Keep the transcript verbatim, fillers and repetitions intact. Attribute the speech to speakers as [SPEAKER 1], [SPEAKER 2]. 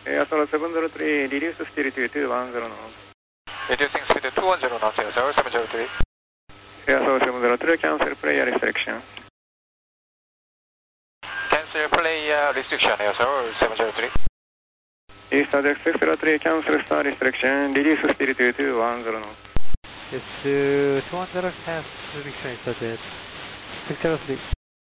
[SPEAKER 1] Air Solo seven zero three, reduce speed to two one zero knots.
[SPEAKER 2] Reducing speed to two one zero knots, Air Solo seven zero three.
[SPEAKER 1] Air Solo seven zero three, cancel player restriction.
[SPEAKER 2] Cancel player restriction, Air Solo seven zero three.
[SPEAKER 1] East Subject six zero three, cancel star restriction, reduce speed to two one zero knots.
[SPEAKER 3] Yes, uh, two one zero has restriction, Subject six zero three.